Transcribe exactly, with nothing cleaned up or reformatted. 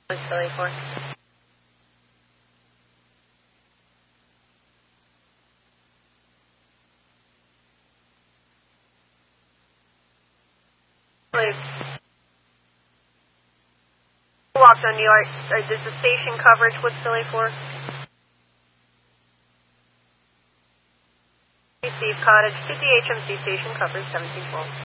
Philly four. Please. Walked on New York. Or is the station coverage with Philly four? Receive Cottage, fifty H M C station coverage seventeen twelve.